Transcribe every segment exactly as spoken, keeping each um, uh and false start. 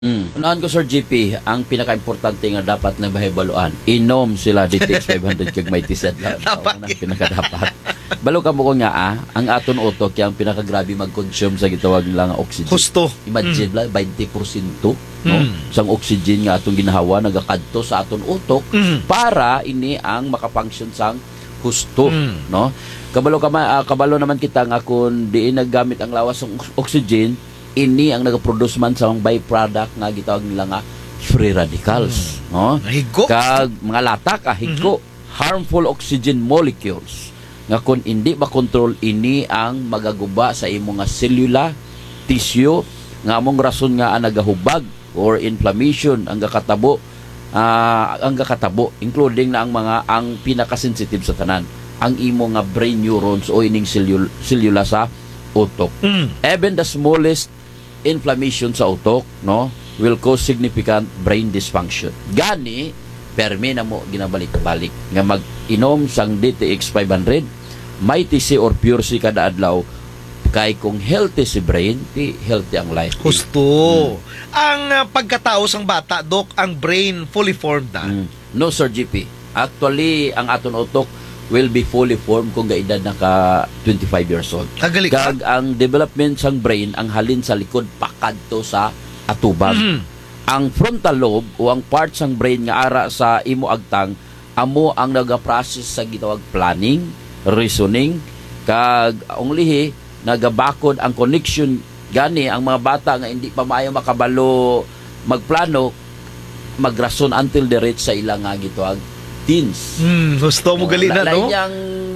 Mm. Unahan ko, Sir G P, ang pinaka-importante nga dapat na bahibaluan, inom sila D T X five hundred kag may tisad lang. Dapat. Ang pinaka-dapat. Balo ka mo ko nga, ah, ang aton utok, yung pinaka-grabe mag-consume sa gitawag nila nga oxygen. Husto. Imagine Mm. lang, twenty percent no? Mm. Sang oxygen nga atong ginahawa, nagakadto sa aton utok, Mm. para ini ang makafunction sang husto. Mm. No? Kabalo, ka, uh, kabalo naman kita nga kung diin naggamit ang lawas ng oxygen, ini ang nagaproduce man sa mga byproduct nga gitawag nila nga free radicals. Mm. No? Higo. Kag mga latak, ah, higo. Mm-hmm. Harmful oxygen molecules nga kung hindi makontrol, ini ang magaguba sa imong nga selula, tissue, nga among rason nga ang nagahubag or inflammation ang gakatabo, uh, ang gakatabo, including na ang mga ang pinakasensitive sa tanan, ang imo nga brain neurons o ining selula, selula sa utok. Mm. Even the smallest inflammation sa utok, no, will cause significant brain dysfunction. Gani, permi na mo ginabalik-balik nga mag-inom sang D T X five hundred, may T C or Pure C kada adlaw, kay kung healthy si brain, ti healthy ang life. Husto. Mm. Ang uh, pagkatao sang bata, Dok, ang brain fully formed na. Mm. No, Sir G P. Actually, ang aton utok will be fully formed kung gaedad na ka twenty-five years old. Kagaling ka? Kag ang development sang brain, ang halin sa likod, pakadto sa atubang. Mm. Ang frontal lobe o ang part sang brain nga ara sa imo agtang, amo ang naga-process sa gitawag planning, reasoning, kag ang lihi nagabakod ang connection. Gani ang mga bata nga hindi pa maayo makabalo magplano, magrason until the reach sa ilang nga gitawag teens. Mm, husto mo gali na, no? Lain yang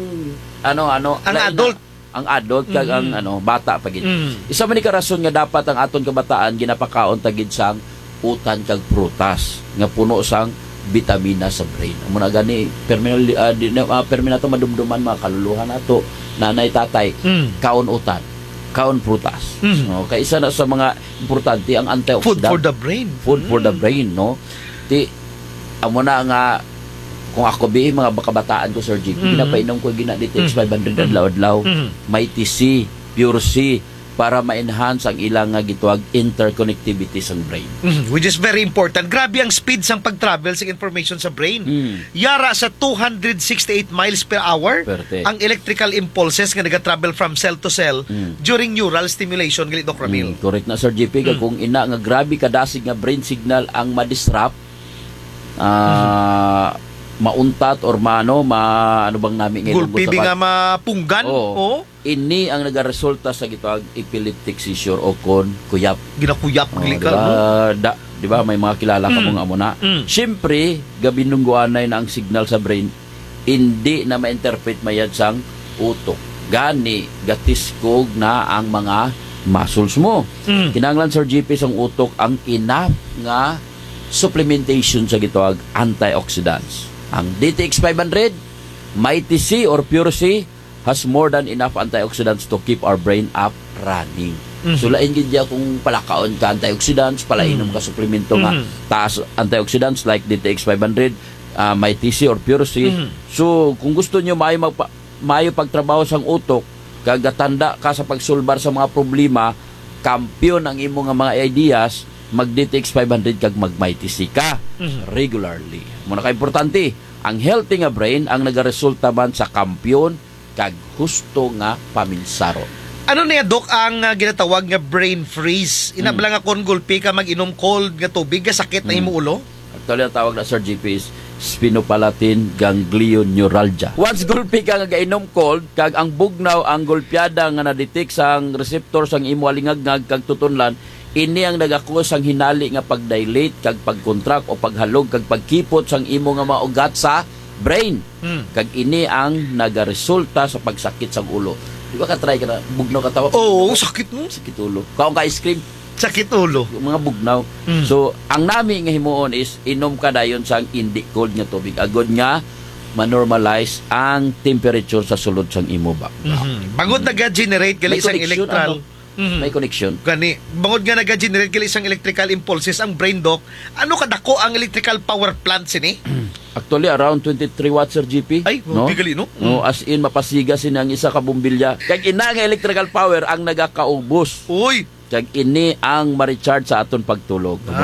ano ano Ang lain adult. na, ang adult kag Mm. ang ano bata pagid. Mm. Isa man ni karason nga dapat ang aton kabataan ginapakaon tagid sang utan kag prutas nga puno sang bitamina sa brain. Amo na gani perminal uh, di, uh, perminato madumduman mga kaluluhan nato, nanay tatay, Mm. kaon utan, kaon prutas. Mm. No, kay isa na sa mga importante ang antioxidant. Food for the brain. Food for the Mm. brain, no? Ti amo na nga kung ako bi mga kabataan ko, Sir G, Mm. ginapainom ko gina D T X Mm. five hundred adlaw-adlaw. Mm. May T C, Pure C, para ma-enhance ang ilang nga gituwag interconnectivity sa brain. Mm, which is very important. Grabe ang speed sang pag-travel sa information sa brain. Mm. Yara sa two hundred sixty-eight miles per hour Perte. ang electrical impulses nga naga-travel from cell to cell Mm. during neural stimulation, gali Doc Ramil. Mm, correct na, Sir G P. Mm. Kung ina nga grabe kadasig nga brain signal ang ma-disrupt, ah, mauntat or maano, ma ano bang namin ngayon? Gulpi bi nga mapunggan. Oo. Oo. Ini ang nagaresulta sa gitawag epileptic seizure o kon kuyap. Ginakuyap Oh, gali diba, ka, no? da, diba, may mga kilala ka Mm. mong amo na. Mm. Siyempre, gabinungguanay na ang signal sa brain, hindi na ma-interpret mayad sang utok. Gani, gatiskog na ang mga muscles mo. Mm. Kinanglan, Sir G P, sang utok ang enough nga supplementation sa gitawag antioxidants. Ang D T X five hundred, may T C or Pure C, has more than enough antioxidants to keep our brain up running. Mhm. So, lain gid diya kung palakaon ka antioxidants, palainom Mhm. ka suplemento nga Mhm. taas antioxidants like D T X five hundred, uh, may T C or Pure C. Mhm. So, kung gusto nyo maayo, magpa, maayo pagtrabaho sang utok, kagatanda ka sa pagsulbar sa mga problema, kampiyon ang imo nga mga ideas, mag D T X five hundred kag mag may T C ka Mhm. regularly. Muna ka importante, ang healthy nga brain ang nagaresulta man sa kampiyon kag husto nga paminsaro. Ano niya, Doc, ang uh, ginatawag nga brain freeze? Inabla nga kon gulpi ka mag-inom cold nga tubig, nga sakit na Mm. imo ulo? Actually, ang tawag na, Sir G P, is sphenopalatine ganglioneuralgia. Once gulpi ka nga gainom cold, kag ang bugnaw, ang gulpiada nga na-detect sang receptor sang imo alingagngag kag tutunlan, ini ang nagakos sang hinali nga pag-dilate kag pag-contract o paghalog kag pagkipot sang imo nga mga ugat sa brain. Mm. Kag ini ang nagaresulta sa pagsakit sa ulo. Di ba ka-try ka na, bugnaw ka tawa? Oo, sakit mo. Sakit ulo. Kaong ka-ice cream, Sakit ulo. mga bugnaw. Mm. So, ang nami nga himuon is, inom ka dayon sang hindi cold nga tubig. Agod nga, ma-normalize ang temperature sa sulod sang imo ba. Mhm. Bangod naga-generate gali May isang connection, electral. ano? Mhm. May connection. Gani, bangod nga naga-generate gali isang electrical impulses ang brain, Doc. Ano kadako ang electrical power plant sini? Actually, around twenty-three watts, Sir G P. Ay, no? bigali, no? No, as in, mapasiga sin ang isa ka bumbilya. Kag ina nga electrical power ang nagakaubos. Uy, Kag ini ang ma-recharge sa aton pagtulog.